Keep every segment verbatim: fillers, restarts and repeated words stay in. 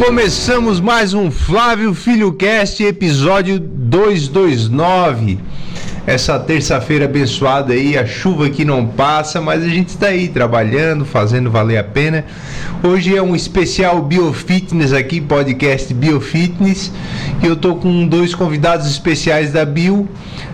Começamos mais um Flávio Filho Cast, episódio duzentos e vinte e nove. Essa terça-feira abençoada aí, a chuva que não passa, mas a gente está aí trabalhando, fazendo valer a pena. Hoje é um especial Biofitness aqui, podcast Biofitness, e eu tô com dois convidados especiais da Bio.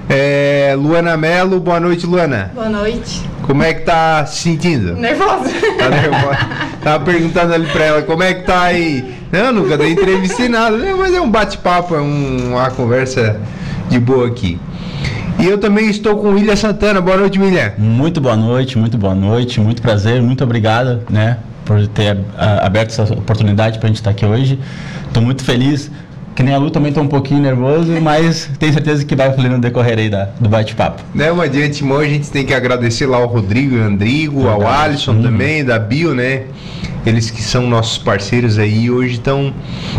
É, Luana Mello, boa noite, Luana. Boa noite. Como é que tá se sentindo? Nervosa. Tá nervosa? Tava perguntando ali pra ela, como é que tá aí? Eu nunca dei entrevista em nada, né? Mas é um bate-papo, é um, uma conversa de boa aqui. E eu também estou com o William Santana. Boa noite, William. Muito boa noite, muito boa noite, muito prazer, muito obrigado, né, por ter a, aberto essa oportunidade pra gente estar aqui hoje. Tô muito feliz. Que nem a Lu, também tô um pouquinho nervoso, mas tenho certeza que vai fluir no decorrer aí da, do bate-papo. Né, mas de antemão a gente tem que agradecer lá ao Rodrigo e ao Andrigo, Verdade. ao Alisson uhum. também, da Bio, né? Eles que são nossos parceiros aí e hoje estão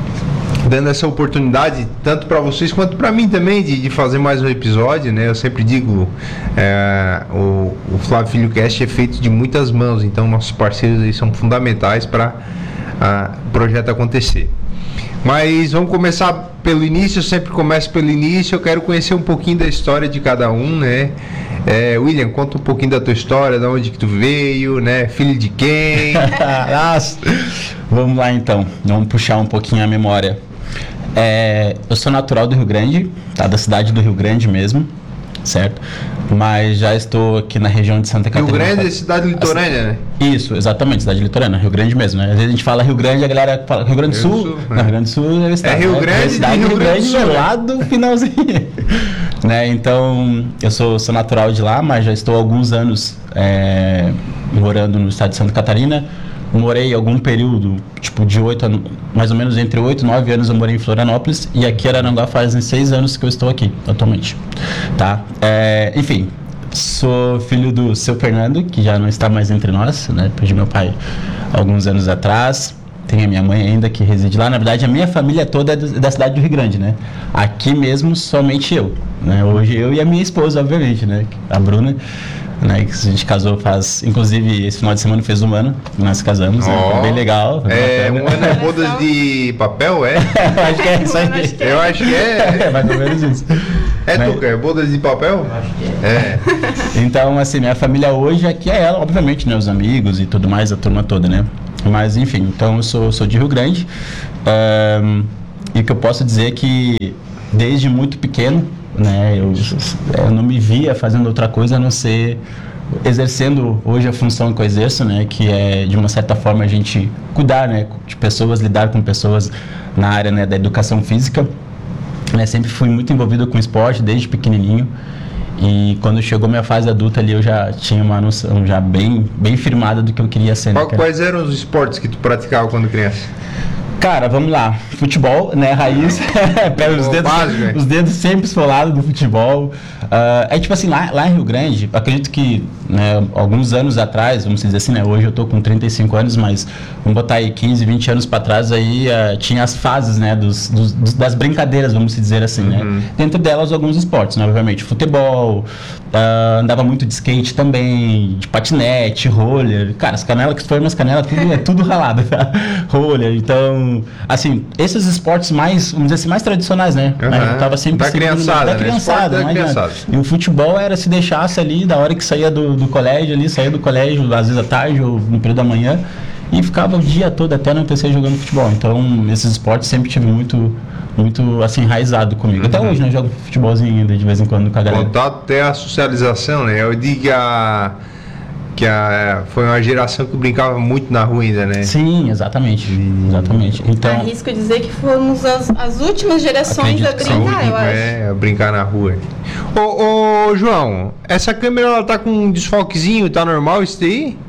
dando essa oportunidade, tanto para vocês quanto para mim também, de, de fazer mais um episódio, né? Eu sempre digo, é, o, o Flávio Filho Cast é feito de muitas mãos, então nossos parceiros aí são fundamentais para o projeto acontecer. Mas vamos começar pelo início, eu sempre começo pelo início, eu quero conhecer um pouquinho da história de cada um, né? É, William, conta um pouquinho da tua história, de onde que tu veio, né? Filho de quem? Nossa. Vamos lá então, vamos puxar um pouquinho a memória. É, eu sou natural do Rio Grande, tá? Da cidade do Rio Grande mesmo, certo? Mas já estou aqui na região de Santa Catarina. Rio Grande é cidade litorânea, né? Isso, exatamente, cidade litorânea, Rio Grande mesmo, né? Às vezes a gente fala Rio Grande, a galera fala Rio Grande do Sul. Sul não, né? Rio Grande do Sul é o estado. É Rio Grande, é cidade Rio, Rio Grande do Sul, é lá do finalzinho. Né? Então, eu sou, sou natural de lá, mas já estou há alguns anos é, morando no estado de Santa Catarina. Morei algum período, tipo de oito anos, mais ou menos entre oito e nove anos eu morei em Florianópolis, e aqui em Araranguá fazem seis anos que eu estou aqui, atualmente, tá? É, enfim, sou filho do seu Fernando, que já não está mais entre nós, né? Perdi meu pai alguns anos atrás, tem a minha mãe ainda que reside lá. Na verdade, a minha família toda é da cidade do Rio Grande, né? Aqui mesmo, somente eu, né? Hoje eu e a minha esposa, obviamente, né? A Bruna, né, que a gente casou faz, inclusive esse final de semana fez um ano que nós casamos, oh, né? Foi bem legal. É, um ano é bodas de papel, é? Acho que é isso aí. Eu acho que é. É mais ou menos isso. É, né? Tuca, é bodas de papel? Eu acho que é. É. Então, assim, minha família hoje aqui é ela, obviamente, né? Os amigos e tudo mais, a turma toda, né? Mas, enfim, então eu sou, sou de Rio Grande. Um, e o que eu posso dizer é que desde muito pequeno, né, eu, eu não me via fazendo outra coisa a não ser exercendo hoje a função que eu exerço, né, que é de uma certa forma a gente cuidar, né, de pessoas, lidar com pessoas na área, né, da educação física, né, sempre fui muito envolvido com esporte desde pequenininho, e quando chegou minha fase adulta ali eu já tinha uma noção já bem, bem firmada do que eu queria ser. Qual, né, quais eram os esportes que tu praticava quando criança? Cara, vamos lá. Futebol, né, raiz. os, dedos, os dedos sempre esfolados do futebol. Uh, é tipo assim, lá, lá em Rio Grande, acredito que, né, alguns anos atrás, vamos dizer assim, né, hoje eu tô com trinta e cinco anos, mas vamos botar aí quinze, vinte anos para trás, aí uh, tinha as fases, né, dos, dos, dos, das brincadeiras, vamos dizer assim, uhum. né. Dentro delas, alguns esportes, né, obviamente, futebol, uh, andava muito de skate também, de patinete, roller. Cara, as canelas que foram minhas canelas, tudo, é tudo ralado, tá? Roller, então... Assim, esses esportes mais, vamos dizer assim, mais tradicionais, né? Uhum. Mas eu tava sempre da criançada, da né? criançada, da criançada. E o futebol era se deixasse ali, da hora que saía do, do colégio ali, saía do colégio, às vezes à tarde ou no período da manhã, e ficava o dia todo até anoitecer jogando futebol. Então, esses esportes sempre tive muito, muito assim, enraizado comigo. Uhum. Até hoje, né? Eu jogo futebolzinho ainda de vez em quando com a galera. Contato até a socialização, né? Eu digo que a... que a, foi uma geração que brincava muito na rua ainda, né? Sim, exatamente, exatamente. Então, arrisco dizer que fomos as, as últimas gerações a brincar, eu acho. É, a brincar na rua. Ô, ô, João, essa câmera ela tá com um desfoquezinho, tá normal isso daí?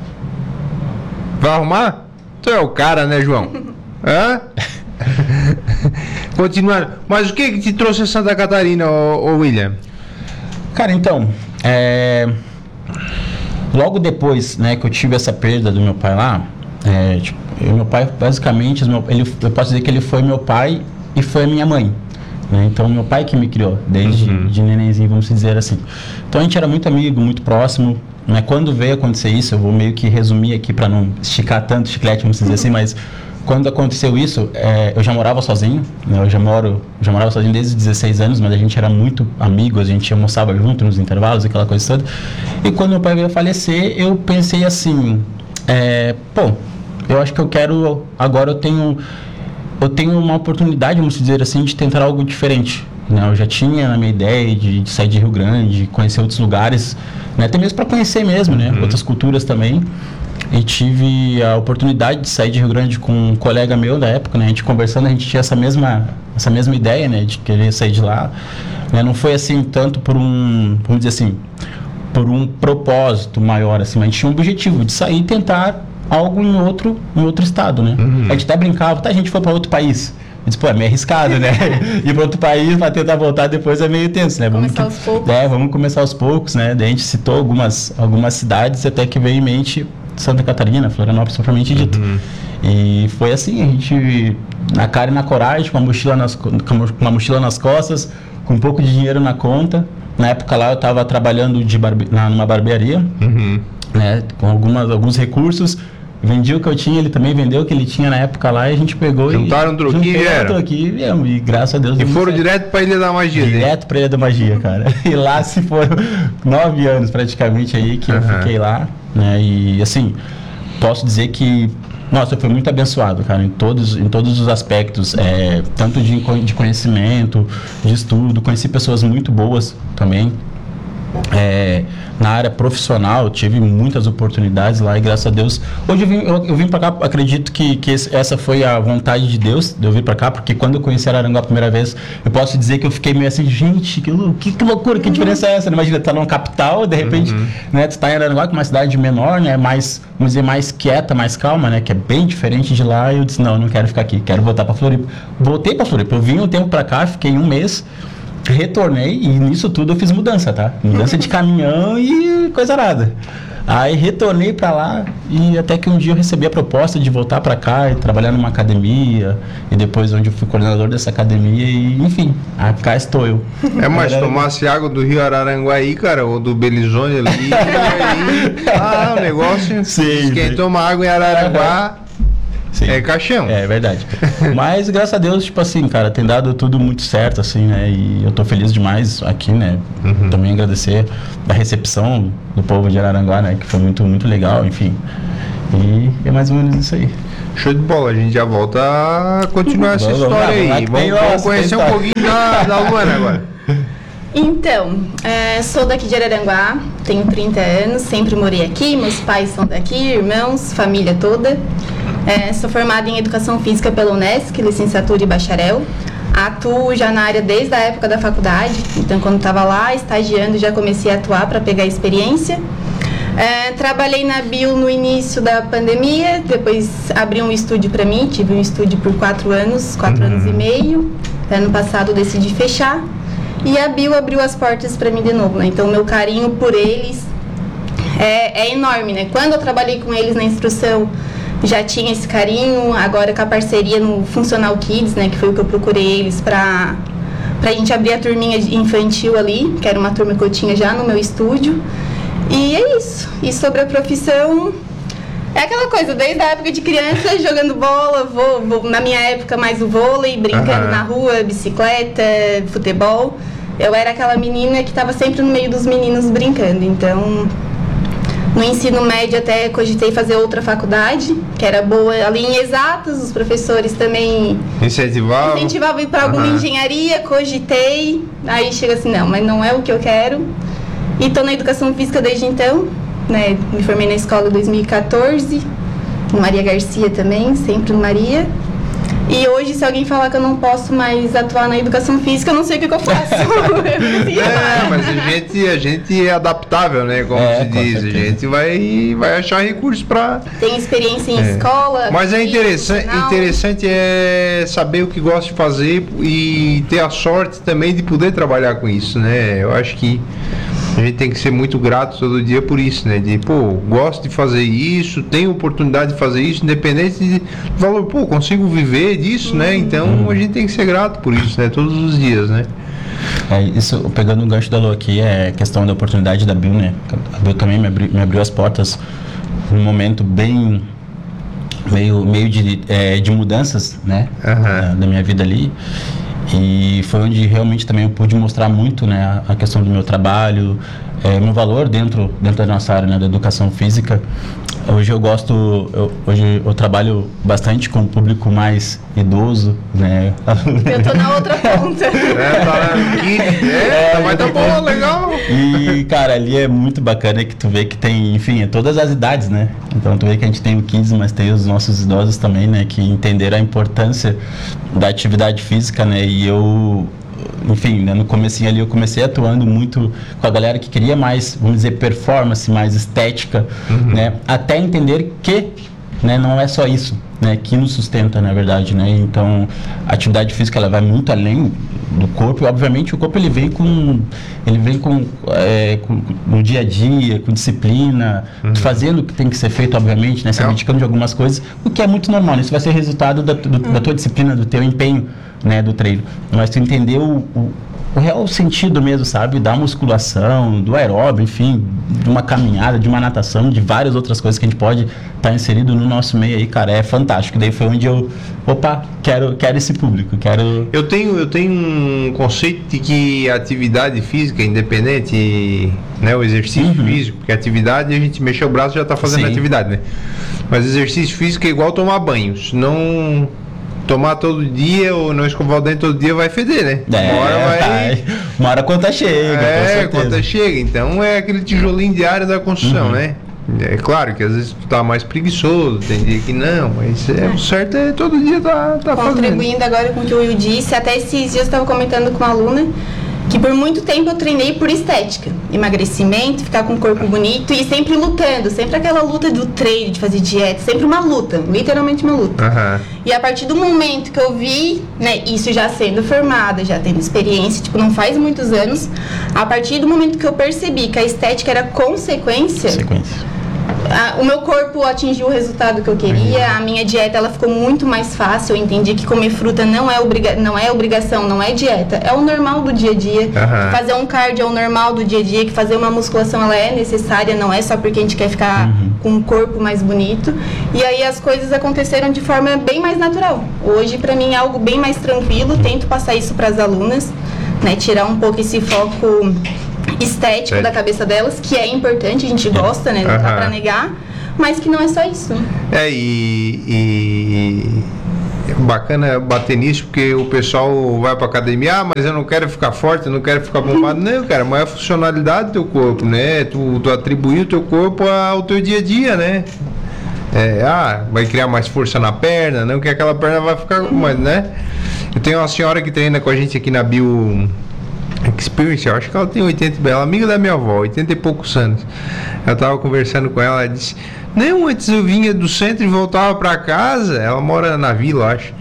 Vai arrumar? Tu é o cara, né, João? Hã? Continuando. Mas o que que te trouxe a Santa Catarina, ô, ô William? Cara, então, é... logo depois, né, que eu tive essa perda do meu pai lá, é, tipo, eu, meu pai, basicamente, ele, eu posso dizer que ele foi meu pai e foi a minha mãe. Né? Então, meu pai que me criou, desde uhum. de nenenzinho, vamos dizer assim. Então, a gente era muito amigo, muito próximo. né, quando veio acontecer isso, eu vou meio que resumir aqui para não esticar tanto o chiclete, vamos dizer assim, mas quando aconteceu isso, é, eu já morava sozinho, né, eu já moro, já morava sozinho desde os dezesseis anos, mas a gente era muito amigo, a gente almoçava junto nos intervalos, aquela coisa toda. E quando meu pai veio a falecer, eu pensei assim, é, pô, eu acho que eu quero, agora eu tenho, eu tenho uma oportunidade, vamos dizer assim, de tentar algo diferente. Né? Eu já tinha a minha ideia de, de sair de Rio Grande, conhecer outros lugares, né? Até mesmo para conhecer mesmo, né? Uhum. Outras culturas também. E tive a oportunidade de sair de Rio Grande com um colega meu da época, né? A gente conversando, a gente tinha essa mesma, essa mesma ideia, né? De querer sair de lá. Né? Não foi assim tanto por um, vamos dizer assim, por um propósito maior, assim, mas a gente tinha um objetivo de sair e tentar algo em outro, em outro estado, né? Uhum. A gente até brincava, tá, a gente foi para outro país. Eu disse, pô, é meio arriscado, né? Ir para outro país para tentar voltar depois é meio tenso, né? Vamos começar aos poucos. É, vamos começar aos poucos, né? Daí a gente citou algumas, algumas cidades até que veio em mente Santa Catarina, Florianópolis, propriamente dito. Uhum. E foi assim, a gente na cara e na coragem, com uma mochila nas, com uma mochila nas costas, com um pouco de dinheiro na conta. Na época lá eu estava trabalhando de barbe... na, numa barbearia, uhum. né? Com algumas, alguns recursos. Vendi o que eu tinha, ele também vendeu o que ele tinha na época lá e a gente pegou Juntaram e... um troquinho e era. Troquinho e viemos, e graças a Deus... E foram certo. Direto pra Ilha da Magia, Direto né? pra Ilha da Magia, cara. E lá se foram nove anos praticamente aí que uhum. eu fiquei lá, né? E assim, posso dizer que, nossa, eu fui muito abençoado, cara, em todos, em todos os aspectos, é, tanto de, de conhecimento, de estudo, conheci pessoas muito boas também. É, na área profissional, eu tive muitas oportunidades lá e graças a Deus, hoje eu vim, eu, eu vim pra cá, acredito que, que esse, essa foi a vontade de Deus, de eu vir pra cá, porque quando eu conheci Araranguá a primeira vez, eu posso dizer que eu fiquei meio assim, gente, que, que, que loucura, que diferença é essa? Imagina, tu tá numa capital, de repente, uhum. né, tu tá em Araranguá, que é uma cidade menor, né, mais, vamos dizer, mais quieta, mais calma, né, que é bem diferente de lá, e eu disse, não, eu não quero ficar aqui, quero voltar pra Floripa. Voltei pra Floripa, eu vim um tempo pra cá, fiquei um mês, retornei e nisso tudo eu fiz mudança, tá? Mudança de caminhão e coisa nada. Aí retornei pra lá e até que um dia eu recebi a proposta de voltar pra cá e trabalhar numa academia e depois onde eu fui coordenador dessa academia e enfim, cá estou eu. É, mas Era... tomasse água do Rio Araranguá aí, cara, ou do Belizone ali, aí, ah, o negócio, sim, quem sim. toma água em Araranguá Sim. é caixão. É verdade. Mas, graças a Deus, tipo assim, cara, tem dado tudo muito certo, assim, né? E eu tô feliz demais aqui, né? Uhum. Também agradecer a recepção do povo de Araranguá, né? Que foi muito, muito legal, enfim. E é mais ou menos isso aí. Show de bola, a gente já volta a continuar essa vamos, história vamos, aí. Vamos, vamos conhecer um pouquinho da, da Luana agora. Então, é, sou daqui de Araranguá, tenho trinta anos, sempre morei aqui, meus pais são daqui, irmãos, família toda. É, sou formada em Educação Física pela Unesc, licenciatura e bacharel. Atuo já na área desde a época da faculdade, então quando estava lá, estagiando, já comecei a atuar para pegar experiência. É, trabalhei na Bio no início da pandemia, depois abri um estúdio para mim, tive um estúdio por quatro anos, quatro uhum. anos e meio. Ano passado decidi fechar e a Bio abriu as portas para mim de novo, né? Então meu carinho por eles é, é enorme, né? Quando eu trabalhei com eles na instrução, já tinha esse carinho, agora com a parceria no Funcional Kids, né, que foi o que eu procurei eles para pra gente abrir a turminha infantil ali, que era uma turma que eu tinha já no meu estúdio. E é isso. E sobre a profissão, é aquela coisa, desde a época de criança, jogando bola, vou, vou, na minha época mais o vôlei, brincando uhum. na rua, bicicleta, futebol. Eu era aquela menina que estava sempre no meio dos meninos brincando, então... No ensino médio até cogitei fazer outra faculdade, que era boa ali em exatas, os professores também incentivavam, incentivavam ir para alguma uhum. engenharia, cogitei, aí chega assim, não, mas não é o que eu quero. E estou na educação física desde então, né? Me formei na escola em dois mil e quatorze, no Maria Garcia também, sempre no Maria. E hoje, se alguém falar que eu não posso mais atuar na educação física, eu não sei o que, que eu faço. É, mas a gente, a gente é adaptável, né? Como é, se diz, a gente vai, vai achar recursos para... Tem experiência em é. escola. Mas é interessante, interessante é saber o que gosta de fazer e ter a sorte também de poder trabalhar com isso, né? Eu acho que a gente tem que ser muito grato todo dia por isso, né? De, pô, gosto de fazer isso, tenho oportunidade de fazer isso, independente de valor, pô, consigo viver disso, uhum. né? Então a gente tem que ser grato por isso, né? Todos os dias, né? É, isso, pegando o gancho da Lu aqui, é questão da oportunidade da Bill, né? A Bill também me, abri, me abriu as portas num momento bem... meio, meio de, é, de mudanças, né? Uhum. Da, da minha vida ali. E foi onde realmente também eu pude mostrar muito, né? A questão do meu trabalho, é, meu valor dentro, dentro da nossa área, né? Da educação física. Hoje eu gosto, eu, hoje eu trabalho bastante com o público mais idoso, né? Eu tô na outra ponta. É, tá aqui, é, é, mas tá bom, legal. E, cara, ali é muito bacana que tu vê que tem, enfim, é todas as idades, né? Então tu vê que a gente tem o quinze, mas tem os nossos idosos também, né? Que entenderam a importância da atividade física, né? E eu... enfim, né, no comecinho ali eu comecei atuando muito com a galera que queria mais, vamos dizer, performance, mais estética, uhum. né, até entender que, né, não é só isso, né, que nos sustenta, na verdade, né, então a atividade física ela vai muito além do corpo e obviamente o corpo ele vem com, ele vem com, é, com no dia a dia, com disciplina, uhum. fazendo o que tem que ser feito, obviamente, né, se abdicando de algumas coisas, o que é muito normal, né, isso vai ser resultado da, do, uhum. da tua disciplina, do teu empenho, né, do treino, mas tu entender o, o, o real sentido mesmo, sabe, da musculação, do aeróbio, enfim, de uma caminhada, de uma natação, de várias outras coisas que a gente pode estar tá inserido no nosso meio aí, cara, é fantástico. Daí foi onde eu, opa, quero, quero esse público, quero... Eu tenho, eu tenho um conceito de que a atividade física, independente, né, o exercício uhum. físico, porque a atividade, a gente mexer o braço já está fazendo Sim. atividade, né, mas exercício físico é igual tomar banho, se não... tomar todo dia ou não escovar o dente todo dia vai feder, né? É, uma hora vai... Uma hora a conta chega, É, a conta chega. Então é aquele tijolinho diário da construção, uhum. né? É claro que às vezes tu tá mais preguiçoso, tem dia que não, mas é, o certo é todo dia tá, tá fazendo. Contribuindo agora com o que o Will disse, até esses dias eu estava comentando com uma aluna que por muito tempo eu treinei por estética, emagrecimento, ficar com o corpo bonito e sempre lutando, sempre aquela luta do treino, de fazer dieta, sempre uma luta, literalmente uma luta. Uhum. E a partir do momento que eu vi, né, isso já sendo formada, já tendo experiência, tipo, não faz muitos anos, a partir do momento que eu percebi que a estética era consequência, Sequência. A, o meu corpo atingiu o resultado que eu queria, a minha dieta ela ficou muito mais fácil, eu entendi que comer fruta não é, obriga, não é obrigação, não é dieta, é o normal do dia a dia, uhum. fazer um cardio é o normal do dia a dia, que fazer uma musculação ela é necessária, não é só porque a gente quer ficar uhum. com um corpo mais bonito, e aí as coisas aconteceram de forma bem mais natural. Hoje pra mim é algo bem mais tranquilo, tento passar isso para as alunas, né, tirar um pouco esse foco estético é. da cabeça delas, que é importante, a gente gosta, né? Não uhum. dá pra negar, mas que não é só isso. É, e, e bacana bater nisso, porque o pessoal vai pra academia, ah, mas eu não quero ficar forte, eu não quero ficar bombado. Não, cara, mas é a funcionalidade do teu corpo, né? Tu, tu atribuir o teu corpo ao teu dia a dia, né? É, ah, vai criar mais força na perna, não que aquela perna vai ficar, uhum. mas, né? Eu tenho uma senhora que treina com a gente aqui na Bio Experience, eu acho que ela tem oitenta, ela é amiga da minha avó, oitenta e poucos anos. Eu tava conversando com ela, ela disse, não, antes eu vinha do centro e voltava pra casa, ela mora na vila, eu acho,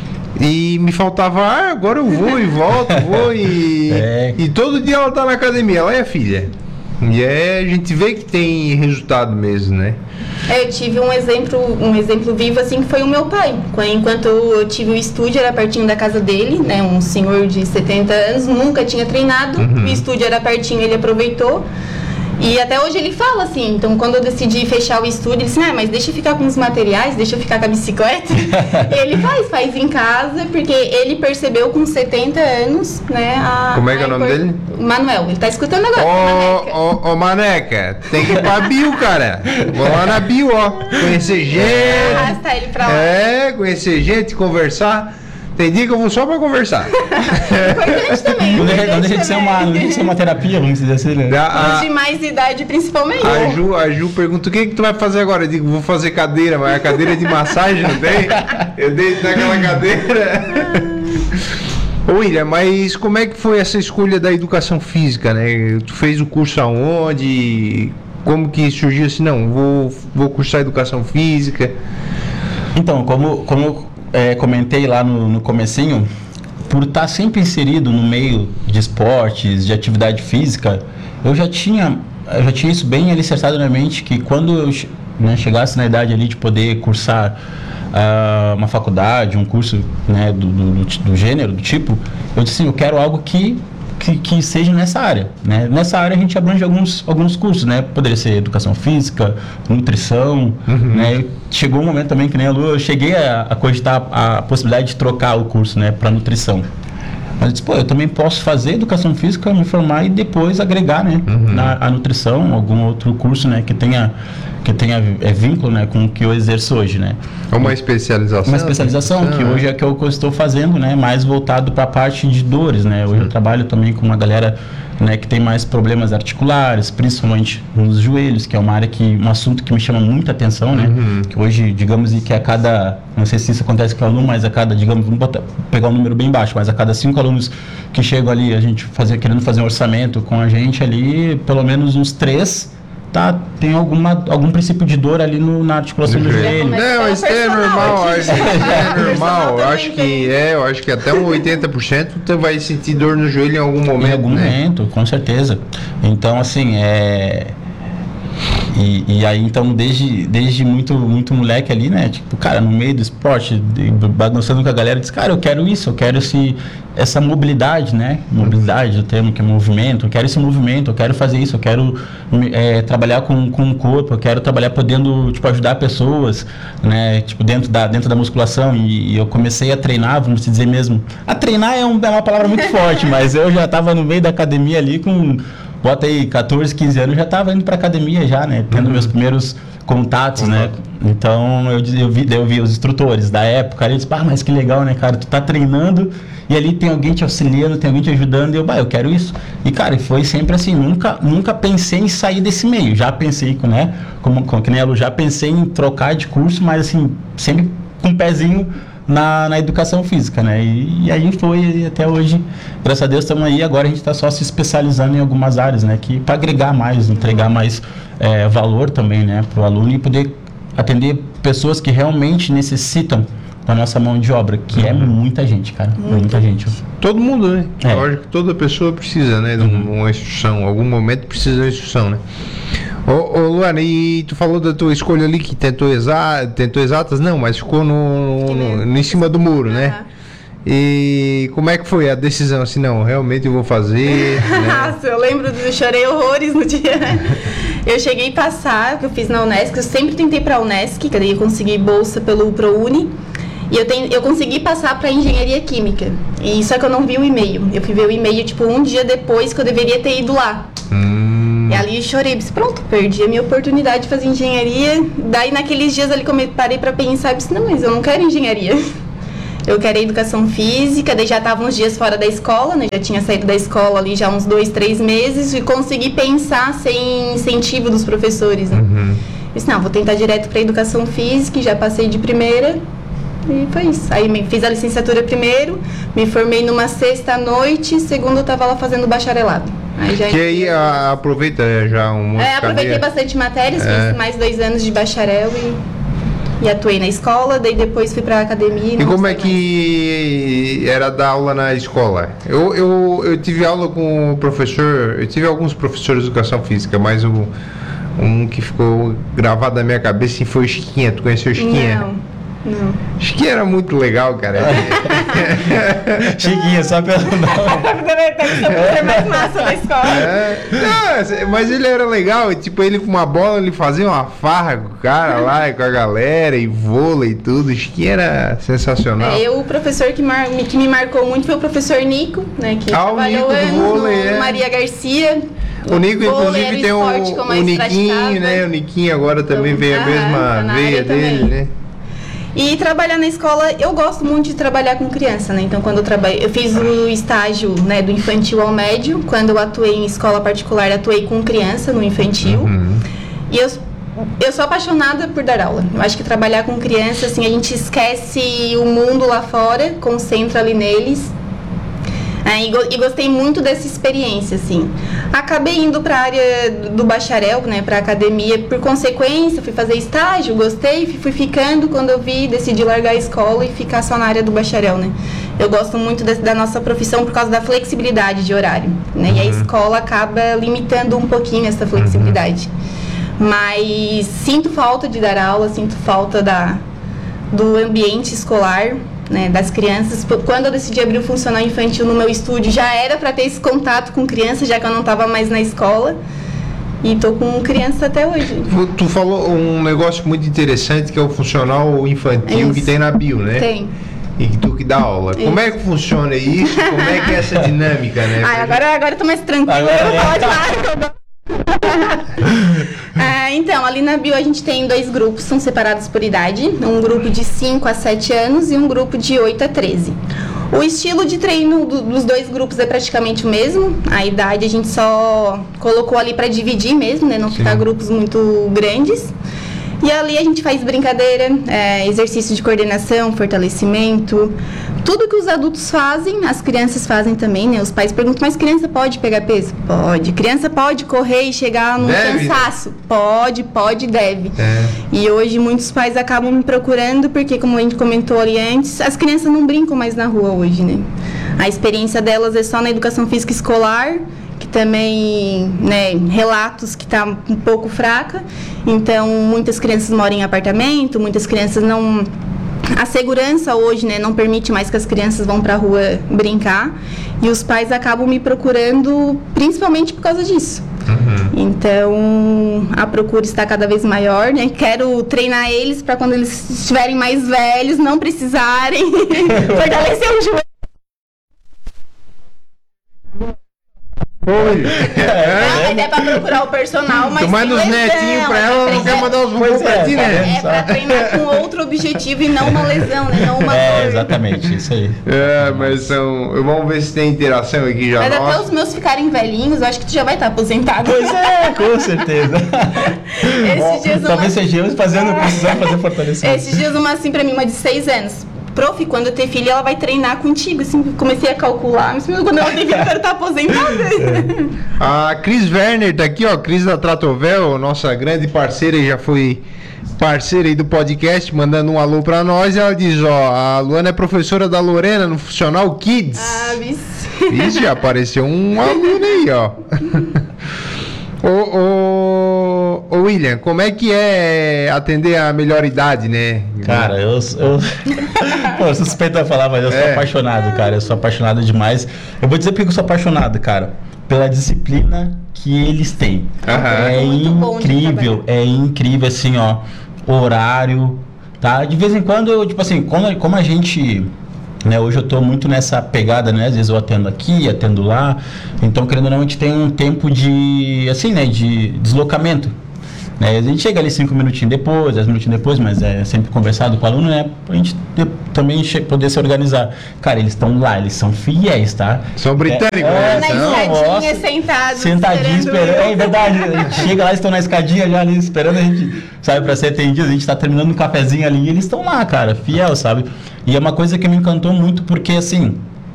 e me faltava ar, agora eu vou e volto, vou e... É. E todo dia ela tá na academia, ela é a filha. E é, a gente vê que tem resultado mesmo, né? É, eu tive um exemplo, um exemplo vivo, assim, que foi o meu pai. Enquanto eu tive o estúdio, era pertinho da casa dele, né? Um senhor de setenta anos, nunca tinha treinado. Uhum. O estúdio era pertinho, ele aproveitou. E até hoje ele fala assim, então quando eu decidi fechar o estúdio, ele disse, ah, mas deixa eu ficar com os materiais, deixa eu ficar com a bicicleta. E ele faz, faz em casa, porque ele percebeu com setenta anos, né? A, Como é que é o nome dele? Manuel, ele tá escutando agora. Ô, ô, ô, Maneca, tem que ir pra Bio, cara. Vou lá na Bio, ó. Conhecer gente. Arrasta ele pra lá. É, conhecer gente, conversar. Tem dia que eu vou só pra conversar. Importante também. Não deixa de ser uma, não deixa de ser uma terapia, vamos dizer assim, né? Os de mais idade, principalmente. A Ju, a Ju pergunta, o que que tu vai fazer agora? Eu digo, vou fazer cadeira, mas a cadeira é de massagem, não tem? Eu deito naquela cadeira. Ô, William, mas como é que foi essa escolha da educação física, né? Tu fez o curso aonde? Como que surgiu assim, não, vou, vou cursar educação física? Então, como... como É, comentei lá no, no comecinho, por estar sempre inserido no meio de esportes, de atividade física, eu já tinha, eu já tinha isso bem alicerçado na mente, que quando eu, né, chegasse na idade ali de poder cursar uh, uma faculdade, um curso, né, do, do, do gênero, do tipo, eu disse assim, eu quero algo que que, que seja nessa área, né? Nessa área a gente abrange alguns, alguns cursos, né? Poderia ser educação física, nutrição, uhum. né? Chegou um momento também que nem a Lu, eu cheguei a, a cogitar a, a possibilidade de trocar o curso, né, para nutrição. Mas eu disse, pô, eu também posso fazer educação física, me formar e depois agregar, né, uhum. na a nutrição, algum outro curso, né, que tenha que tenha é, vínculo, né, com o que eu exerço hoje, né. Uma especialização. Uma especialização, que hoje é que eu estou fazendo, né, mais voltado para a parte de dores, né. Hoje uhum. eu trabalho também com uma galera, né, que tem mais problemas articulares, principalmente nos joelhos, que é uma área que, um assunto que me chama muita atenção, né, uhum. que hoje, digamos, que a cada, não sei se isso acontece com o aluno, mas a cada, digamos, vamos botar, pegar um número bem baixo, mas a cada cinco alunos que chegam ali, a gente fazer, querendo fazer um orçamento com a gente ali, pelo menos uns três, tá, tem alguma, algum princípio de dor ali no, na articulação do joelho. Não, isso é normal, acho, é normal, eu acho que é, eu acho que até um oitenta por cento você vai sentir dor no joelho em algum momento. Em algum né? momento, com certeza. Então, assim, é... E, e aí, então, desde, desde muito, muito moleque ali, né? Tipo, cara, no meio do esporte, bagunçando com a galera, disse, cara, eu quero isso, eu quero esse, essa mobilidade, né? Mobilidade, o termo que é movimento, eu quero esse movimento, eu quero fazer isso, eu quero é, trabalhar com, com o corpo, eu quero trabalhar podendo, tipo, ajudar pessoas, né? Tipo, dentro da, dentro da musculação. E, e eu comecei a treinar, vamos dizer mesmo. A treinar é, um, é uma palavra muito forte, mas eu já estava no meio da academia ali com... Bota aí, catorze, quinze anos, já estava indo para academia já, né? Tendo uhum. meus primeiros contatos, uhum. né? Então, eu, eu, vi, eu vi os instrutores da época, ali, eu disse, ah, mas que legal, né, cara? Tu tá treinando e ali tem alguém te auxiliando, tem alguém te ajudando, e eu, bah, eu quero isso. E, cara, foi sempre assim, nunca, nunca pensei em sair desse meio. Já pensei, né? Como, como que nem a Lu, já pensei em trocar de curso, mas assim, sempre com um pezinho... Na, na educação física, né? E, e aí foi e até hoje, graças a Deus, estamos aí. Agora a gente está só se especializando em algumas áreas, né? Que para agregar mais, entregar mais é, valor também, né? Para o aluno e poder atender pessoas que realmente necessitam da nossa mão de obra, que é muita gente, cara. Muita, muita gente. Todo mundo, né? É. Lógico que toda pessoa precisa, né? De Uhum. uma instrução. Em algum momento precisa de uma instrução, né? Ô, ô Luana, e tu falou da tua escolha ali que tentou, exa tentou exatas? Não, mas ficou no, no, no, em cima do muro, né? Uhum. E como é que foi a decisão? Assim, não, realmente eu vou fazer, né? Nossa, eu lembro, eu chorei horrores no dia, né? Eu cheguei a passar, que eu fiz na Unesc, eu sempre tentei para a Unesc, que daí eu consegui bolsa pelo ProUni. E eu, tenho, eu consegui passar para engenharia química. E só que eu não vi o e-mail. Eu fui ver o e-mail, tipo, um dia depois que eu deveria ter ido lá. Hum. E ali eu chorei, disse, pronto, perdi a minha oportunidade de fazer engenharia. Daí naqueles dias ali que eu parei para pensar, eu disse, não, mas eu não quero engenharia. Eu quero educação física, daí já estava uns dias fora da escola, né? Já tinha saído da escola ali já uns dois, três meses e consegui pensar sem incentivo dos professores, né? Uhum. Eu disse, não, vou tentar direto para educação física, já passei de primeira. E foi isso. Aí fiz a licenciatura primeiro, me formei numa sexta à noite, segunda eu tava lá fazendo bacharelado. Aí já que aí a, aproveita já um monte É, de aproveitei cadeia. bastante matérias, É. fiz mais dois anos de bacharel e, e atuei na escola, daí depois fui pra academia. E como é que era dar aula na escola? Eu, eu, eu tive aula com o professor, eu tive alguns professores de educação física, mas o, um que ficou gravado na minha cabeça foi o Chiquinha. Tu conheceu o Chiquinha? Não. Não. Chiquinha era muito legal, cara. Chiquinha, só pelo nome. É mais massa na escola. É, não, mas ele era legal, tipo, ele com uma bola, ele fazia uma farra com o cara lá, com a galera, e vôlei e tudo. Chiquinha era sensacional. É, eu, o professor que, mar, que me marcou muito foi o professor Nico, né? Que Ah, o trabalhou Nico do anos vôlei, no é. Maria Garcia. O Nico, vôlei era inclusive, tem o, esporte que eu o mais Niquinho, praticava. né? O Niquinho agora também Então, veio a ah, mesma tá na veia área dele, também. né? E trabalhar na escola, eu gosto muito de trabalhar com criança, né? Então, quando eu trabalhei, eu fiz o estágio, né, do infantil ao médio. Quando eu atuei em escola particular, atuei com criança no infantil. Uhum. E eu, eu sou apaixonada por dar aula. Eu acho que trabalhar com criança, assim, a gente esquece o mundo lá fora, concentra ali neles. É, e, go, e gostei muito dessa experiência, assim. Acabei indo para a área do bacharel, né, para academia, por consequência, fui fazer estágio, gostei, fui ficando. Quando eu vi, decidi largar a escola e ficar só na área do bacharel, né. Eu gosto muito de, da nossa profissão por causa da flexibilidade de horário, né, uhum. E a escola acaba limitando um pouquinho essa flexibilidade. Uhum. Mas sinto falta de dar aula, sinto falta da, do ambiente escolar. né, das crianças. Quando eu decidi abrir o funcional infantil no meu estúdio, já era para ter esse contato com criança, já que eu não estava mais na escola. E tô com criança até hoje. Tu falou um negócio muito interessante, que é o funcional infantil. Isso. Que tem na bio, né? Tem. E tu que dá aula. Isso. Como é que funciona isso? Como é que é essa dinâmica, né? Ah, agora, agora eu tô mais tranquila. Agora, eu vou falar de lá. ah, então, ali na bio a gente tem dois grupos, são separados por idade. Um grupo de cinco a sete anos e um grupo de oito a treze. O estilo de treino do, dos dois grupos é praticamente o mesmo. A idade a gente só colocou ali para dividir mesmo, né? Não ficar grupos muito grandes. E ali a gente faz brincadeira, é, exercício de coordenação, fortalecimento. Tudo que os adultos fazem, as crianças fazem também, né? Os pais perguntam, mas criança pode pegar peso? Pode. Criança pode correr e chegar num deve. cansaço? Pode, pode, deve. É. E hoje muitos pais acabam me procurando porque, como a gente comentou ali antes, as crianças não brincam mais na rua hoje, né? A experiência delas é só na educação física escolar, que também, né, relatos que está um pouco fraca. Então, muitas crianças moram em apartamento, muitas crianças não... A segurança hoje, né, não permite mais que as crianças vão para a rua brincar. E os pais acabam me procurando principalmente por causa disso. Uhum. Então, a procura está cada vez maior, né? Quero treinar eles para quando eles estiverem mais velhos, não precisarem fortalecer o joelho. Oi. É, mas é pra procurar o personal, mas tomar nos netinhos pra ela, ela não quer mandar os voos pra ti, né? É pra treinar com outro objetivo e não uma lesão, né? Não uma É, dor. Exatamente, isso aí. É, mas são... Vamos ver se tem interação aqui já. Mas nossa. até os meus ficarem velhinhos, eu acho que tu já vai estar aposentado. Pois é, com certeza. Esses dias uma... Talvez sejamos fazendo, precisando fazer fortalecimento. Esses dias uma assim pra mim, uma de seis anos. Prof, quando eu ter filho, ela vai treinar contigo. Assim, comecei a calcular. Mas quando ela ter filho, eu quero estar aposentada. É. A Cris Werner tá aqui, ó. Cris da Tratovel, nossa grande parceira, e já foi parceira aí do podcast, mandando um alô pra nós. E ela diz, ó, a Luana é professora da Lorena no Funcional Kids. Ah, vixe. Vixe, já apareceu um aluno aí, ó. Ô, ô, ô, William, como é que é atender a melhor idade, né? Cara, eu, eu, pô, eu suspeito a falar, mas eu sou é. apaixonado, cara. Eu sou apaixonado demais. Eu vou dizer porque eu sou apaixonado, cara. Pela disciplina que eles têm. Uhum. É incrível, é incrível, assim, ó. Horário, tá? De vez em quando, eu, tipo assim, como, como a gente... Né, hoje eu estou muito nessa pegada, né? Às vezes eu atendo aqui, atendo lá. Então, querendo ou não, a gente tem um tempo de, assim, né? De deslocamento. Né? A gente chega ali cinco minutinhos depois, dez minutinhos depois, mas é sempre conversado com o aluno, né? Pra gente ter, também poder se organizar. Cara, eles estão lá, eles são fiéis, tá? São britânicos, é, né? Na escadinha, sentados. Sentadinhos, esperando. esperando. É verdade, a gente chega lá, estão na escadinha já ali, esperando a gente, sabe, pra ser atendido. A gente tá terminando um cafezinho ali e eles estão lá, cara, fiel, sabe? E é uma coisa que me encantou muito porque, assim,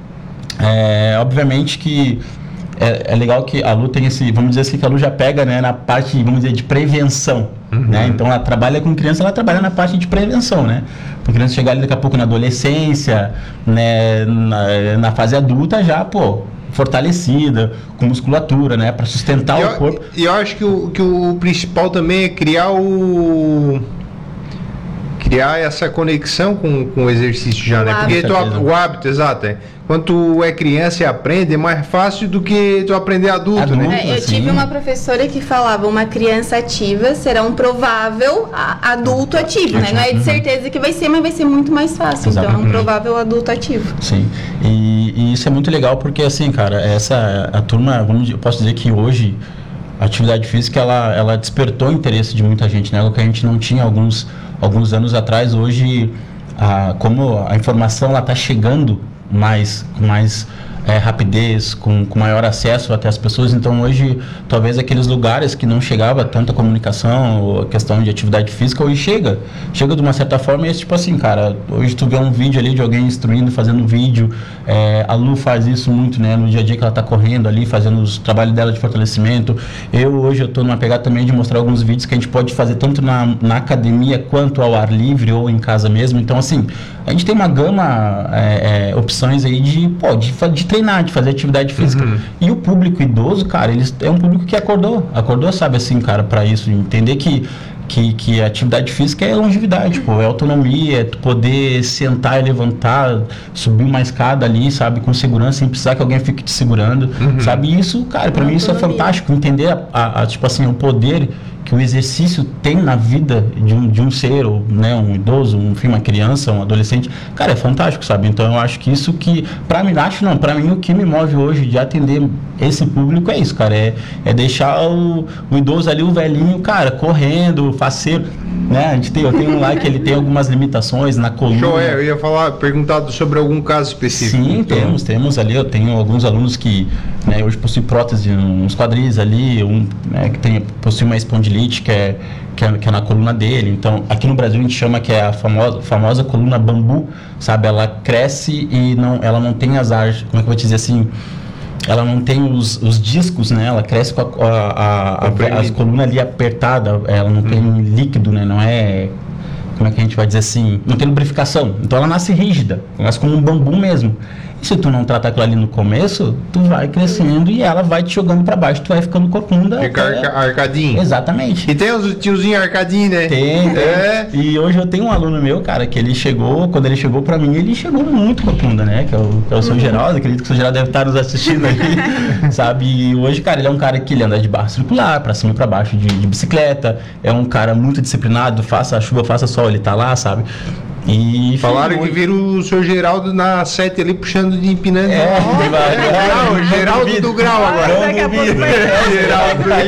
é, obviamente que é, é legal que a Lu tem esse, vamos dizer assim, que a Lu já pega, né, na parte, vamos dizer, de prevenção, uhum. né? Então, ela trabalha com criança, ela trabalha na parte de prevenção, né? Para a criança chegar ali daqui a pouco na adolescência, né, na, na fase adulta já, pô, fortalecida, com musculatura, né, para sustentar eu, o corpo. E eu acho que o, que o principal também é criar o... criar essa conexão com, com o exercício já, o né? Hábito. Porque tu, o hábito, exato, é. Quando tu é criança e aprende, é mais fácil do que tu aprender adulto, adulto né? É, eu assim. tive uma professora que falava, uma criança ativa será um provável adulto ativo, né? Não é de certeza que vai ser, mas vai ser muito mais fácil. Exatamente. Então, é um provável adulto ativo. Sim, e, e isso é muito legal porque, assim, cara, essa, a turma, vamos, eu posso dizer que hoje a atividade física, ela, ela despertou o interesse de muita gente, né? O que a gente não tinha alguns, alguns anos atrás. Hoje, a, como a informação ela está chegando mais, com mais é, rapidez, com, com maior acesso até as pessoas, então hoje talvez aqueles lugares que não chegava tanta comunicação ou a questão de atividade física, hoje chega, chega de uma certa forma. E é tipo assim, cara, hoje tu vê um vídeo ali de alguém instruindo, fazendo vídeo, é, a Lu faz isso muito, né, no dia a dia que ela tá correndo ali, fazendo os trabalhos dela de fortalecimento. Eu hoje eu tô numa pegada também de mostrar alguns vídeos que a gente pode fazer tanto na, na academia quanto ao ar livre ou em casa mesmo. Então, assim, a gente tem uma gama é, é, opções aí de, pô, de, de treinar, de fazer atividade física. Uhum. E o público idoso, cara, eles é um público que acordou, acordou, sabe, assim, cara, para isso, entender que que, que a atividade física é longevidade, pô, é autonomia, é tu poder sentar e levantar, subir uma escada ali, sabe, com segurança, sem precisar que alguém fique te segurando, uhum. sabe, e isso, cara, pra mim isso é fantástico, entender, a, a, a, tipo assim, o poder que o exercício tem na vida de um, de um ser, ou, né, um idoso, um, enfim, uma criança, um adolescente, cara, é fantástico, sabe? Então eu acho que isso que, pra mim, acho não, pra mim o que me move hoje de atender esse público é isso, cara, é, é deixar o, o idoso ali, o velhinho, cara, correndo, faceiro, né? A gente tem, eu tenho um lá que ele tem algumas limitações na coluna. Joel, eu ia falar, perguntado sobre algum caso específico. Sim, então. temos, temos ali, eu tenho alguns alunos que, né, hoje possuem prótese nos quadris ali, um, né, que tem, possui uma espondilite que é, que, é, que é na coluna dele. Então, aqui no Brasil a gente chama que é a famosa, famosa coluna bambu, sabe? Ela cresce e não, ela não tem as artes, como é que eu vou te dizer assim? Ela não tem os, os discos, né? Ela cresce com a, a, a, a, a coluna ali apertada, ela não hum. tem líquido, né? Não é... Como é que a gente vai dizer assim? Não tem lubrificação. Então ela nasce rígida, nasce como um bambu mesmo. E se tu não tratar aquilo ali no começo, tu vai crescendo e ela vai te jogando pra baixo, tu vai ficando corcunda. Fica até... arca, arcadinho. Exatamente. E tem os tiozinhos arcadinhos, né? Tem, tem. É. E hoje eu tenho um aluno meu, cara, que ele chegou, quando ele chegou pra mim, ele chegou muito corcunda, né? Que é o, que é o seu Geraldo, acredito que o seu Geraldo deve estar nos assistindo aqui, sabe? E hoje, cara, ele é um cara que ele anda de barra circular, pra cima e pra baixo de, de bicicleta, é um cara muito disciplinado, faça chuva, faça sol, ele tá lá, sabe? E falaram que viram o senhor Geraldo na sete ali puxando de empinando. É, oh, é, é, Geraldo do Grau agora. Daqui a pouco vai é, Geraldo aí,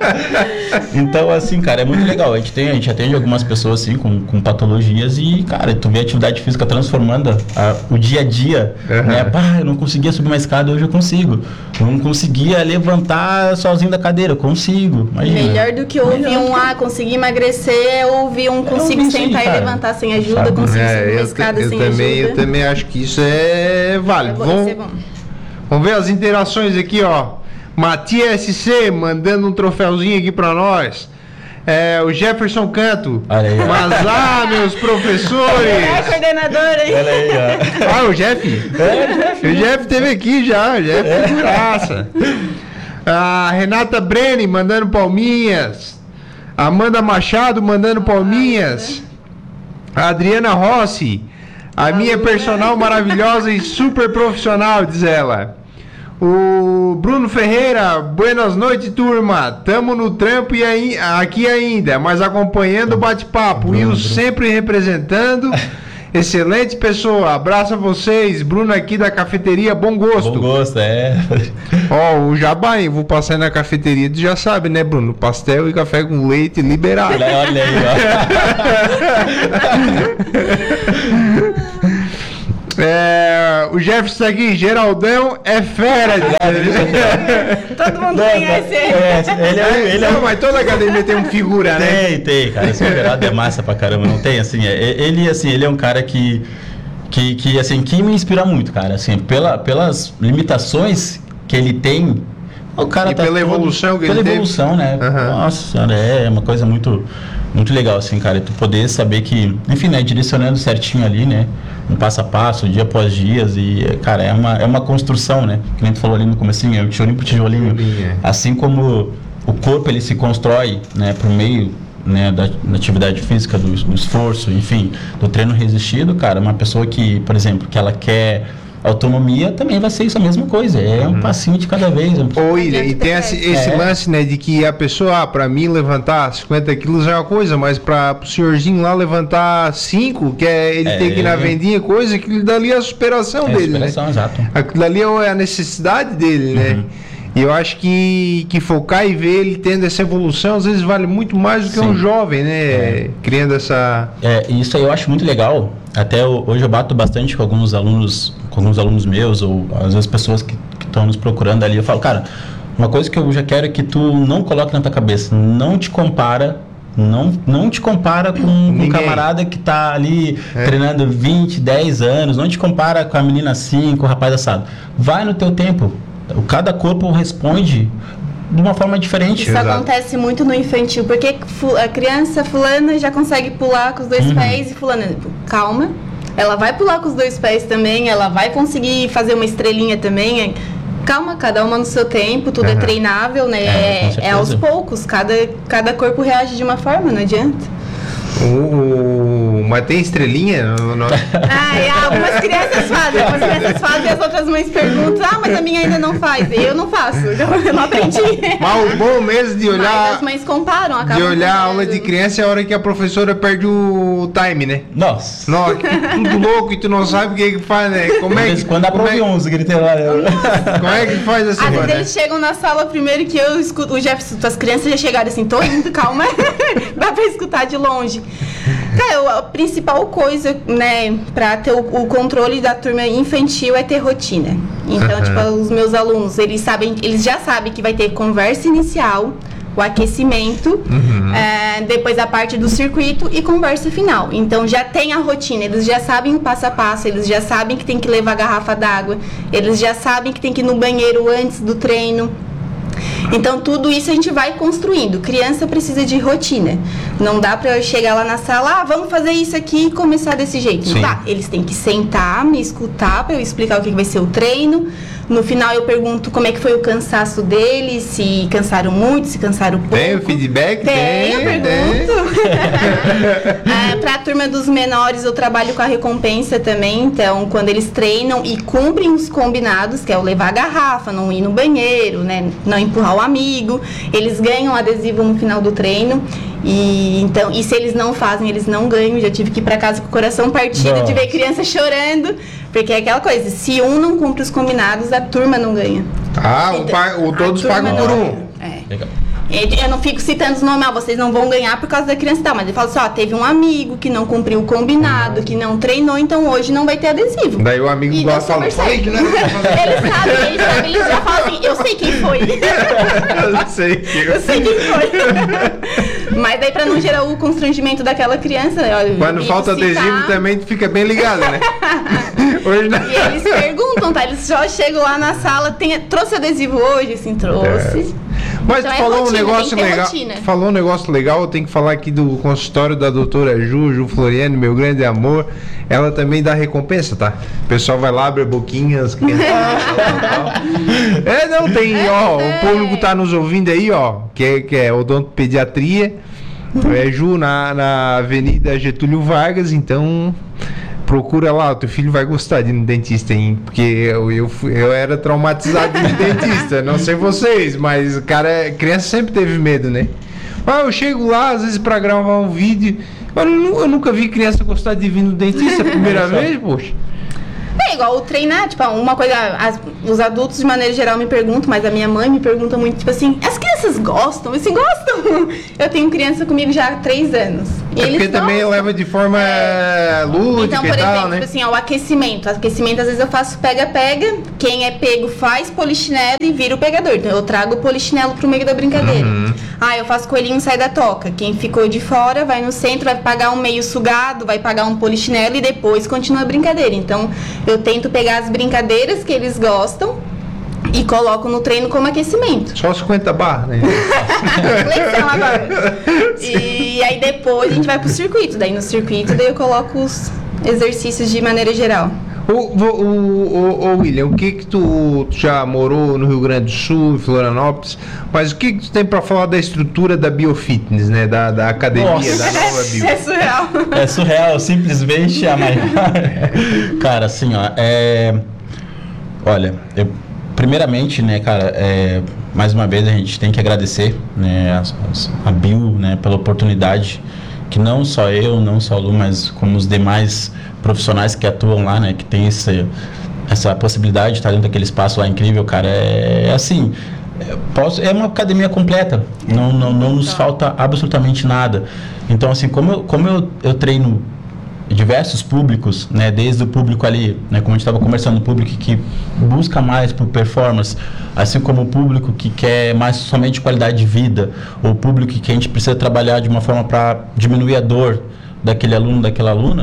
ó. Então, assim, cara, é muito legal. A gente, tem, a gente atende algumas pessoas assim com, com patologias e, cara, tu vê a atividade física transformando a, o dia a dia. Uhum. Né? Pá, eu não conseguia subir uma escada, hoje eu consigo. Eu não conseguia levantar sozinho da cadeira, eu consigo. Imagina. Melhor do que ouvir um, ah, conseguir emagrecer, é ouvir um, consigo sentar e levantar sem ajuda. Sabe? Consigo é, subir uma eu, escada eu sem também, ajuda. Eu também acho que isso é válido. É bom, vamos, é bom. vamos ver as interações aqui, ó. Matias S C mandando um troféuzinho aqui pra nós. É, o Jefferson Canto. Olha aí, mas ah, meus professores. É, coordenador aí. Olha aí, ó. Ah, o Jeff? É, o Jeff esteve aqui já. O Jeff é figuraça. A Renata Breni mandando palminhas. Amanda Machado mandando palminhas. A Adriana Rossi, a minha personal maravilhosa e super profissional, diz ela. O Bruno Ferreira, buenas noites, turma. Tamo no trampo e aí, aqui ainda, mas acompanhando o bate-papo. E o sempre representando. Excelente pessoa, abraço a vocês. Bruno aqui da cafeteria Bom Gosto. Bom Gosto, é. Ó, o jabá, hein? Vou passar aí na cafeteria, tu já sabe, né, Bruno? Pastel e café com leite liberado. Olha aí, ó. É, o Jefferson aqui, Geraldão é fera. Todo mundo conhece ele. Ele é, ele é... Não, mas toda academia tem um figura, né? Tem, tem, cara. Esse Geraldo é massa pra caramba, não tem, assim, ele, assim, ele é um cara que, que, que, assim, que me inspira muito, cara, assim, pela, pelas limitações que ele tem, o cara e tá pela todo, evolução que pela ele evolução, teve. né? Uhum. Nossa senhora, é uma coisa muito, muito legal, assim, cara, tu poder saber que, enfim, né, direcionando certinho ali, né, um passo a passo, dia após dias, e, cara, é uma, é uma construção, né, que a gente falou ali no comecinho, é o tijolinho pro tijolinho, assim como o corpo, ele se constrói, né, por meio, né, da, da atividade física, do, do esforço, enfim, do treino resistido, cara, uma pessoa que, por exemplo, que ela quer autonomia, também vai ser isso a mesma coisa, é um uhum. passinho de cada vez. Um... Ô, William, e tem esse, esse é. lance, né, de que a pessoa, ah, pra mim levantar cinquenta quilos é uma coisa, mas pra o senhorzinho lá levantar cinco, que é ele é. ter que ir na vendinha, coisa que dali é a superação é dele, a superação, né? Exato. Aquilo dali é a necessidade dele, né? Uhum. E eu acho que, que focar e ver ele tendo essa evolução, às vezes vale muito mais do que Sim. um jovem, né? É. Criando essa... É, isso aí eu acho muito legal. Até hoje eu bato bastante com alguns alunos, com alguns alunos meus, ou às vezes pessoas que estão nos procurando ali. Eu falo, cara, uma coisa que eu já quero é que tu não coloque na tua cabeça, não te compara, não, não te compara com um camarada que tá ali é. treinando vinte, dez anos, não te compara com a menina assim, com o rapaz assado. Vai no teu tempo. Cada corpo responde de uma forma diferente. Isso Exato. Acontece muito no infantil, porque a criança fulana já consegue pular com os dois uhum. pés e fulana, calma, ela vai pular com os dois pés também, ela vai conseguir fazer uma estrelinha também. Calma, cada uma no seu tempo, tudo Uhum. é treinável, né? É, com É, certeza. é aos poucos, cada, cada corpo reage de uma forma, não adianta. O, o- mas tem estrelinha? Não, não. Ah, e algumas crianças fazem, algumas crianças fazem e as outras mães perguntam, ah, mas a minha ainda não faz. E eu não faço, eu não aprendi. Mas o bom mesmo de Mas olhar, as mães comparam, acabam de olhar a comparando. aula de criança é a hora que a professora perde o time, né? Nossa. Nossa, que tudo louco e tu não sabe o que que faz, né? Como é que, Quando como aprove é, onze, gritei lá. como é que faz assim, Às vezes mano? eles chegam na sala primeiro que eu escuto. O Jefferson, as crianças já chegaram assim, tô indo, calma. Dá pra escutar de longe. Cara, a principal coisa, né, pra ter o, o controle da turma infantil é ter rotina. Então, Aham. tipo, os meus alunos, eles sabem, eles já sabem que vai ter conversa inicial, o aquecimento, Uhum. é, depois a parte do circuito e conversa final. Então já tem a rotina, eles já sabem o passo a passo, eles já sabem que tem que levar a garrafa d'água, eles já sabem que tem que ir no banheiro antes do treino. Então tudo isso a gente vai construindo. Criança precisa de rotina. Não dá pra eu chegar lá na sala, ah, vamos fazer isso aqui e começar desse jeito. Sim. Não dá. Eles têm que sentar, me escutar pra eu explicar o que vai ser o treino. No final eu pergunto como é que foi o cansaço deles, se cansaram muito, se cansaram pouco. Tem o feedback? Tem, eu tem. pergunto. É, para a turma dos menores, eu trabalho com a recompensa também. Então, quando eles treinam e cumprem os combinados, que é o levar a garrafa, não ir no banheiro, né, não empurrar o amigo, eles ganham adesivo no final do treino. E, então, e se eles não fazem, eles não ganham. Já tive que ir para casa com o coração partido Nossa. de ver criança chorando. Porque é aquela coisa, se um não cumpre os combinados, a turma não ganha. Ah, o, Então, pa- o a todos turma pagam não por um. ganha. É. Legal. Eu não fico citando os nomes, ah, vocês não vão ganhar por causa da criança e tal, mas eu falo assim, ó, teve um amigo que não cumpriu o combinado, que não treinou, então hoje não vai ter adesivo. Daí o amigo E deu gosta super fala, falei que certo. não era pra fazer. Eles sabem, eles sabem, eles já falam assim, eu sei quem foi. Eu sei. Eu sei quem foi. Mas daí pra não gerar o constrangimento daquela criança, ó, Quando evito falta citar. adesivo também tu fica bem ligado, né? Hoje não. E eles perguntam, tá? Eles já chegam lá na sala, tem, trouxe adesivo hoje? Assim, trouxe. Mas Então tu é falou rotina, um negócio tem que ter legal. rotina. Falou um negócio legal, eu tenho que falar aqui do consultório da doutora Ju, Ju Floriano, meu grande amor. Ela também dá recompensa, tá? O pessoal vai lá, abre a boquinha, as crianças. É, não, tem, ó, É. o público tá nos ouvindo aí, ó, que é, que é odontopediatria. É Ju na, na Avenida Getúlio Vargas, então procura lá, o teu filho vai gostar de ir no dentista, hein? Porque eu, eu, fui- eu era traumatizado de dentista, não sei vocês, mas o cara, criança sempre teve medo, né? Ah, eu chego lá, às vezes, pra gravar um vídeo, mas eu, nu- eu nunca vi criança gostar de vir no dentista a primeira vez, poxa. É igual o treinar, tipo, uma coisa, as- os adultos de maneira geral me perguntam, mas a minha mãe me pergunta muito, tipo assim, as crianças gostam? Eu assim, gostam? Eu tenho criança comigo já há três anos. E É porque eles também gostam. leva de forma É. lúdica Então, por e exemplo, tal, né? tipo assim, ó, o aquecimento. O aquecimento, às vezes, eu faço pega-pega. Quem é pego faz polichinelo e vira o pegador. Então, eu trago o polichinelo pro meio da brincadeira. Uhum. Ah, eu faço coelhinho sai da toca. Quem ficou de fora vai no centro, vai pagar um meio sugado, vai pagar um polichinelo e depois continua a brincadeira. Então, eu tento pegar as brincadeiras que eles gostam e coloco no treino como aquecimento. Só cinquenta barras, né? Flexão agora. E aí depois a gente vai pro circuito. Daí no circuito daí eu coloco os exercícios de maneira geral. Ô, ô, ô, ô, William, o que que tu, tu já morou no Rio Grande do Sul, em Florianópolis, mas o que que tu tem pra falar da estrutura da Biofitness, né? Da, da academia, Nossa. da nova Bio? É surreal. É surreal, simplesmente a maior. Cara, assim, ó, é. Olha, eu, primeiramente, né, cara, é, mais uma vez a gente tem que agradecer, né, as- as- a Bio, né, pela oportunidade que não só eu, não só a Lu, mas como os demais profissionais que atuam lá, né, que tem esse, essa possibilidade de estar dentro daquele espaço lá incrível, cara, é, é assim. É, posso, é uma academia completa, não, não, não nos falta absolutamente nada. Então, assim, como eu, como eu, eu treino diversos públicos, né, desde o público ali, né, como a gente estava conversando, o público que busca mais por performance, assim como o público que quer mais somente qualidade de vida, ou o público que a gente precisa trabalhar de uma forma para diminuir a dor daquele aluno, daquela aluna,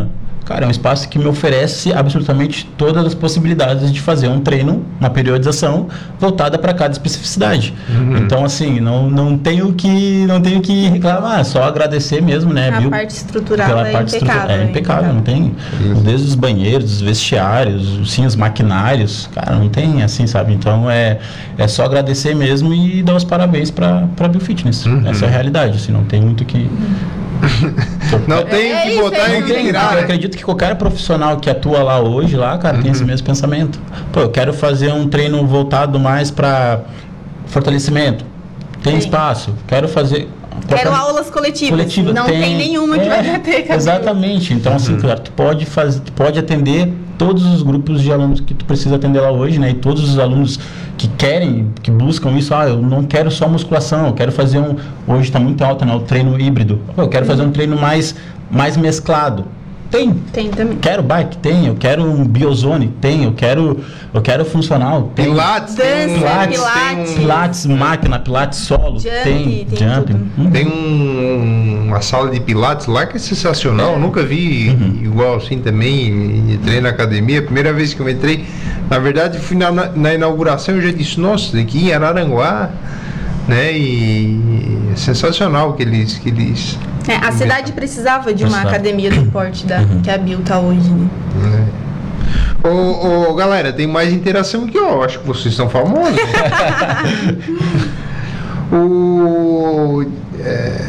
cara, é um espaço que me oferece absolutamente todas as possibilidades de fazer um treino, uma periodização voltada para cada especificidade. Uhum. Então, assim, não, não tenho que não tenho que reclamar, só agradecer mesmo, né? A Bill, parte estrutural pela é parte impecável. Estrutura, é impecável, não tem... Desde os banheiros, os vestiários, sim, os maquinários, cara, não tem assim, sabe? Então, é, é só agradecer mesmo e dar os parabéns para a Biofitness. Uhum. Essa é a realidade, assim, não tem muito que... Não tem o é que isso, botar é e o que isso. tirar. Eu Né? acredito que qualquer profissional que atua lá hoje, lá, cara, uhum. tem esse mesmo pensamento. Pô, eu quero fazer um treino voltado mais para fortalecimento. Tem Sim. espaço. Quero fazer... Quero Qualquer... aulas coletivas. Coletiva, não tem, tem nenhuma que é, vai ter cabelo. Exatamente. Então, assim, uhum. claro, tu pode, fazer, tu pode atender todos os grupos de alunos que tu precisa atender lá hoje, né? E todos os alunos que querem, que buscam isso, ah, eu não quero só musculação, eu quero fazer um... Hoje está muito alto, né? O treino híbrido. Eu quero uhum. fazer um treino mais, mais mesclado. Tem. Tem também. Quero bike? Tem. Eu quero um biozone? Tem. Eu quero, eu quero funcional? Tem. Pilates? Tem. Pilates, Pilates. Tem um Pilates, máquina, Pilates solo. Jump, tem. tem Jump. Uhum. Tem um, uma sala de Pilates lá que é sensacional. É. Eu nunca vi uhum. igual assim também. Entrei na academia. Primeira vez que eu entrei, na verdade, fui na, na inauguração. Eu já disse, nossa, aqui em Araranguá, né? E é sensacional que eles... Que eles É, a cidade precisava de uma academia do porte da, uhum. que a Bill tá hoje, né? É. Ô, ô, galera, tem mais interação aqui, ó. Acho que vocês são famosos. o é,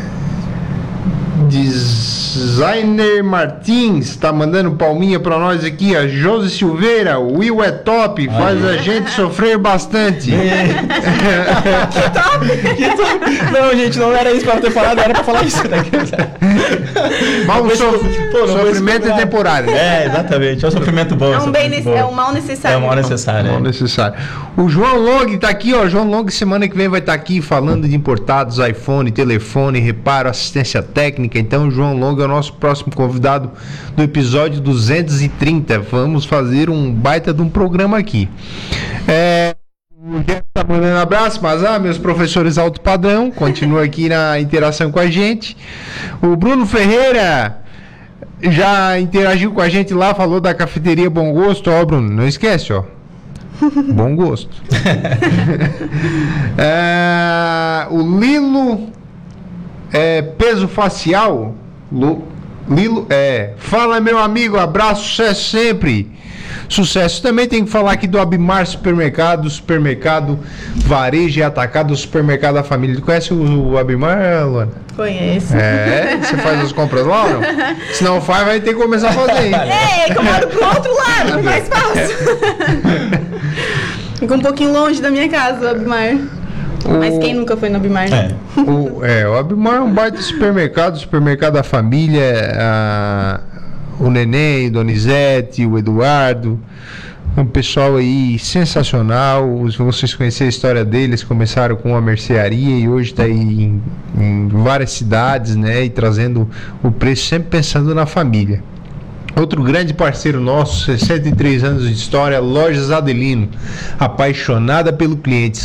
Designer Martins tá mandando palminha pra nós aqui. A Josi Silveira, o Will é top, faz Ai, a gente sofrer bastante. Que top! Que top! Não, gente, não era isso pra ter falado, era pra falar isso. Mas o sof... Pô, sofrimento é temporário. Né? É, exatamente. É um sofrimento bom. É um, bem nesse... é um mal necessário. É um mal necessário. É um mal necessário. O João Long tá aqui, ó. João Long, semana que vem vai estar tá aqui falando de importados, iPhone, telefone, reparo, assistência técnica. Então, o João Long é o nosso próximo convidado do episódio duzentos e trinta. Vamos fazer um baita de um programa aqui. É... O Jeff tá mandando abraço, mas ah, meus professores alto padrão, continua aqui na interação com a gente. O Bruno Ferreira já interagiu com a gente lá, falou da cafeteria Bom Gosto. Ó, Bruno, não esquece, ó. Bom gosto. é, o Lilo é, peso facial. Lilo é. Fala, meu amigo, abraço, sucesso sempre. Sucesso. Também tem que falar aqui do Abimar Supermercado, supermercado varejo e atacado, supermercado da família. Tu conhece o, o Abimar, Luana? Conheço. É, você faz as compras lá ou não? Se não faz, vai ter que começar a fazer. É, que eu moro pro outro lado, mais fácil. Fica um pouquinho longe da minha casa, o Abimar. O... Mas quem nunca foi no Abimar, né? É, o, é, o Abimar é um baita supermercado, supermercado da família, a... o Neném, Donizete, o Eduardo, um pessoal aí sensacional. Se vocês conhecerem a história deles, começaram com uma mercearia e hoje está aí em, em várias cidades, né? E trazendo o preço, sempre pensando na família. Outro grande parceiro nosso, sessenta e três anos de história, Lojas Adelino, apaixonada pelo cliente.